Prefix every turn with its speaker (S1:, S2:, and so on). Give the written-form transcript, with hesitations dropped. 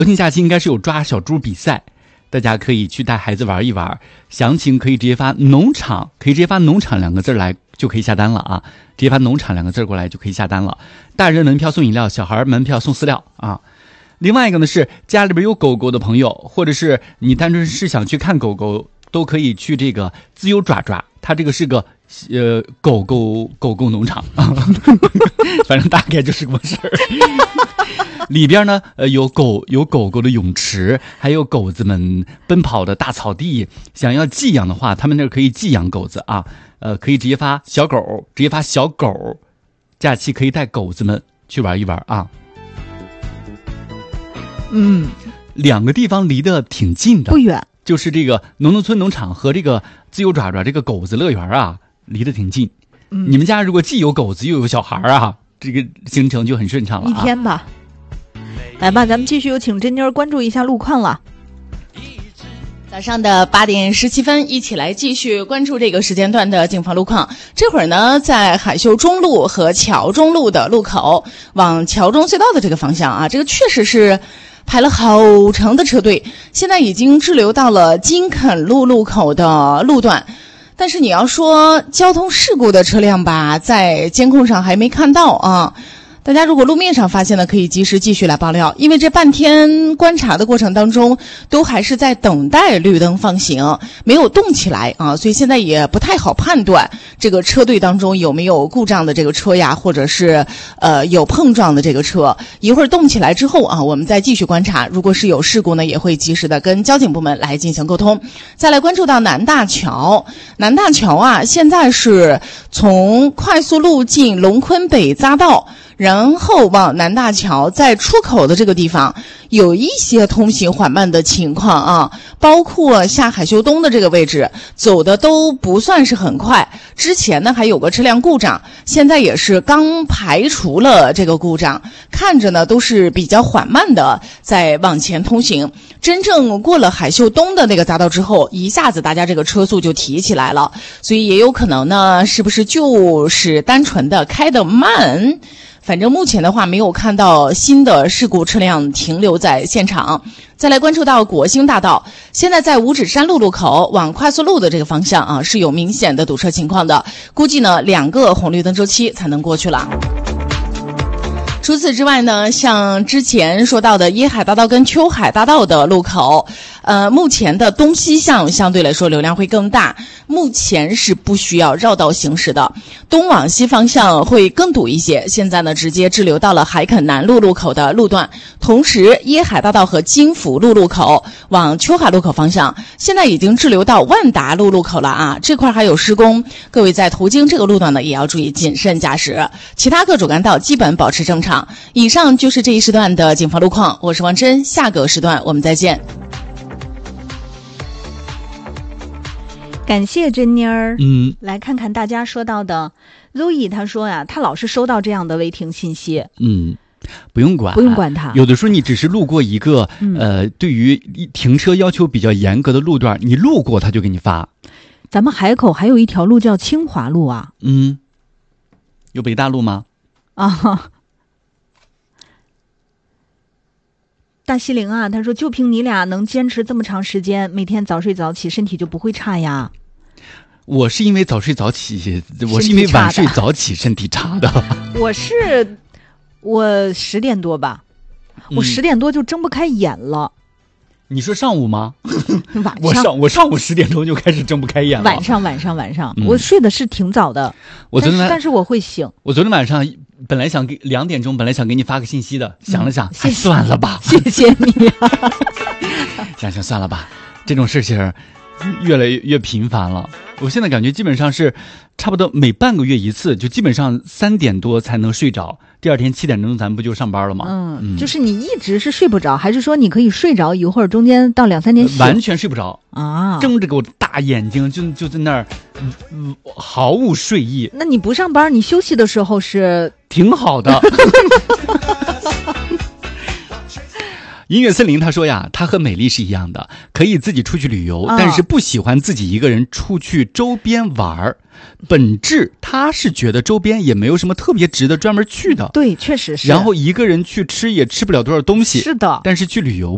S1: 国庆假期应该是有抓小猪比赛，大家可以去带孩子玩一玩，详情可以直接发农场，可以直接发农场2个字来就可以下单了啊，直接发农场2个字过来就可以下单了。大人门票送饮料，小孩门票送饲料啊。另外一个呢是家里边有狗狗的朋友，或者是你单纯是想去看狗狗，都可以去这个自由爪爪，它这个是个狗狗农场啊，反正大概就是个事儿。里边呢有狗狗的泳池，还有狗子们奔跑的大草地。想要寄养的话，他们那儿可以寄养狗子啊，可以直接发小狗，假期可以带狗子们去玩一玩啊。2个地方离得挺近的，
S2: 不远，
S1: 就是这个农村农场和这个自由爪爪这个狗子乐园啊，离得挺近。你们家如果既有狗子又有小孩啊，这个行程就很顺畅了啊。
S2: 一天吧。来吧，咱们继续有请珍妮儿关注一下路况了。
S3: 早上的8点17分，一起来继续关注这个时间段的警方路况。这会儿呢，在海秀中路和桥中路的路口，往桥中隧道的这个方向啊，这个确实是排了好长的车队，现在已经滞留到了金肯路路口的路段。但是你要说交通事故的车辆吧，在监控上还没看到啊。大家如果路面上发现呢，可以及时继续来爆料，因为这半天观察的过程当中，都还是在等待绿灯放行，没有动起来啊，所以现在也不太好判断这个车队当中有没有故障的这个车呀，或者是有碰撞的这个车。一会儿动起来之后啊，我们再继续观察，如果是有事故呢，也会及时的跟交警部门来进行沟通。再来关注到南大桥啊，现在是从快速路进龙昆北匝道，然后往南大桥在出口的这个地方有一些通行缓慢的情况啊，包括下海秀东的这个位置走的都不算是很快，之前呢还有个车辆故障，现在也是刚排除了这个故障，看着呢都是比较缓慢的在往前通行。真正过了海秀东的那个匝道之后，一下子大家这个车速就提起来了，所以也有可能呢是不是就是单纯的开得慢。反正目前的话没有看到新的事故车辆停留在现场。再来关注到国兴大道，现在在五指山路路口往快速路的这个方向啊，是有明显的堵车情况的，估计呢2个红绿灯周期才能过去了。除此之外呢，像之前说到的椰海大道跟秋海大道的路口，目前的东西向相对来说流量会更大，目前是不需要绕道行驶的，东往西方向会更堵一些，现在呢直接滞留到了海肯南路路口的路段。同时椰海大道和金福路路口往秋海路口方向现在已经滞留到万达路路口了啊，这块还有施工，各位在途经这个路段呢也要注意谨慎驾驶，其他各主干道基本保持正常。以上就是这一时段的警方路况，我是王真，下个时段我们再见。
S2: 感谢珍妮儿。来看看大家说到的 Zoe， 他说呀，他老是收到这样的违停信息。
S1: 不用管他。有的时候你只是路过一个对于停车要求比较严格的路段，你路过他就给你发。
S2: 咱们海口还有一条路叫清华路啊。
S1: 有北大路吗？
S2: 大西陵啊，他说就凭你俩能坚持这么长时间，每天早睡早起，身体就不会差呀。
S1: 我是因为早睡早起，我是因为晚睡早起身体差的。
S2: 我10点多吧，我10点多就睁不开眼了。
S1: 你说上午吗？
S2: 晚上
S1: 我上午10点钟就开始睁不开眼了。
S2: 晚上，我睡的是挺早的，但是我会醒。
S1: 我昨天晚上本来想2点钟，本来想给你发个信息的，想了想，算了吧。
S2: 谢谢你啊。
S1: 想算了吧，这种事情越来越频繁了。我现在感觉基本上是差不多每半个月一次，就基本上3点多才能睡着，第二天7点钟咱们不就上班了吗？
S2: 就是你一直是睡不着，还是说你可以睡着一会儿，中间到2-3点醒？
S1: 完全睡不着
S2: 啊，
S1: 睁着个大眼睛就在那儿，毫无睡意。
S2: 那你不上班，你休息的时候是
S1: 挺好的。音乐森林他说呀，他和美丽是一样的，可以自己出去旅游，但是不喜欢自己一个人出去周边玩。本质他是觉得周边也没有什么特别值得专门去的。
S2: 对，确实是。
S1: 然后一个人去吃也吃不了多少东西。
S2: 是的。
S1: 但是去旅游